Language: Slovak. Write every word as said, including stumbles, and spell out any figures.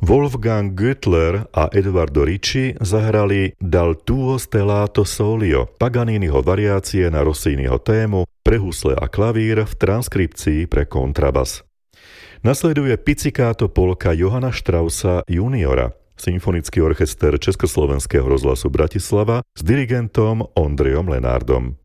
Wolfgang Güttler a Eduardo Ricci zahrali Dal tuo stellato solio, Paganiniho variácie na Rossiniho tému pre husle a klavír v transkripcii pre kontrabas. Nasleduje Pizzicato polka Johanna Straussa juniora, Symfonický orchester Československého rozhlasu Bratislava s dirigentom Ondrejom Lenárdom.